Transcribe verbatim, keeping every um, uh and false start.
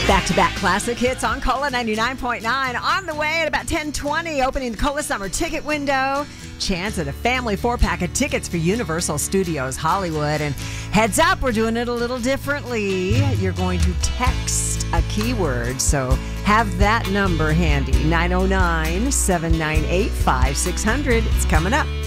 Back-to-back classic hits on Cola ninety-nine point nine. On the way at about ten twenty, opening the Cola Summer Ticket Window. Chance at a family four-pack of tickets for Universal Studios Hollywood. And heads up, we're doing it a little differently. You're going to text a keyword, so have that number handy. nine oh nine, seven nine eight, five six zero zero. It's coming up.